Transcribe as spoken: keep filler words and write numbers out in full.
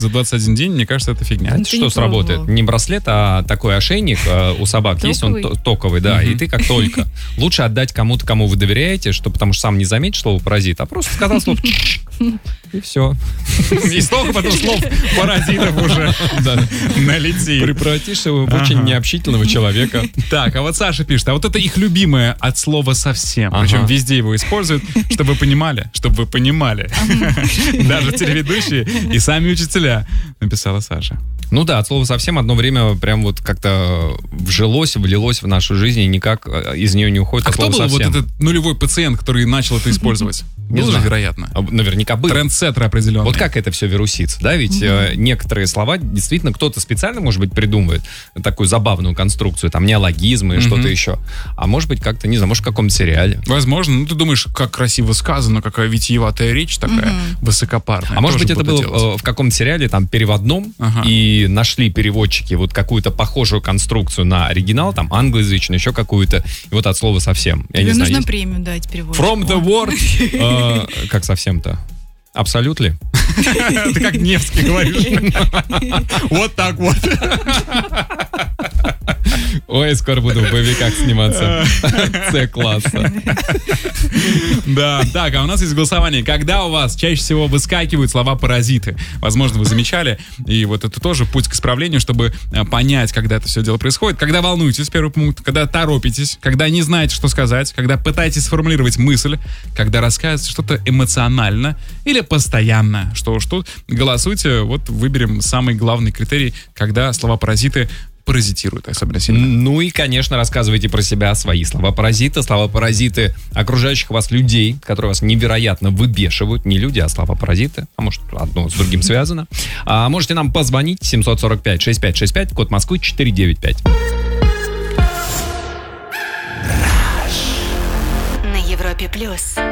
за двадцать один день, мне кажется, это фигня. Это что сработает? Не браслет, а такой ошейник у собак. Токовый. Есть он токовый, да. Mm-hmm. И ты как только. Лучше отдать кому-то, кому вы доверяете, что, потому что сам не заметишь слово паразит, а просто сказал слово и все. И столько потом слов паразитов уже налетит. Превратишься в очень необщительного человека. Так, а вот Саша пишет, а вот это их любимое от слова совсем. Причем везде его используют, чтобы вы понимали, чтобы вы понимали. Даже телеведущие и сами учителя, написала Саша. Ну да, от слова совсем одно время прям вот как-то вжилось, влилось в нашу жизнь и никак из нее не уходит. А кто был совсем. Вот этот нулевой пациент, который начал это использовать? Не был знаю. же, вероятно. Наверняка был. Трендсеттер определенный. Вот как это все вирусится, да? Ведь mm-hmm. некоторые слова действительно кто-то специально, может быть, придумывает такую забавную конструкцию, там неологизмы и mm-hmm. что-то еще. А может быть, как-то, не знаю, может, в каком-то сериале. Возможно. Ну, ты думаешь, как красиво сказано, какая витиеватая речь такая, mm-hmm. высокопарная. А может быть, это было делать. в каком-то сериале, там, переводном, ага. и нашли переводчики вот какую-то похожую конструкцию на оригинал, там, англоязычную, еще какую-то, и вот от слова совсем. Я Тебе не нужно знаю, есть... премию дать переводчику. From the word. э, как совсем-то? Абсолютно. Ты как Невский говоришь. Вот так вот. Ой, скоро буду в боевиках сниматься. С-класса. Да, так, а у нас есть голосование. Когда у вас чаще всего выскакивают слова паразиты? Возможно, вы замечали. И вот это тоже путь к исправлению, чтобы понять, когда это все дело происходит. Когда волнуетесь, первый пункт. Когда торопитесь. Когда не знаете, что сказать. Когда пытаетесь сформулировать мысль. Когда рассказываете что-то эмоционально. Или постоянно. Что уж тут. Голосуйте. Вот выберем самый главный критерий, когда слова-паразиты паразитируют особенно сильно. Ну и, конечно, рассказывайте про себя свои слова-паразиты, слова-паразиты окружающих вас людей, которые вас невероятно выбешивают. Не люди, а слова-паразиты. А может, одно с другим связано. А можете нам позвонить семь сорок пять шестьдесят пять шестьдесят пять, код Москвы четыре девять пять. На Европе плюс.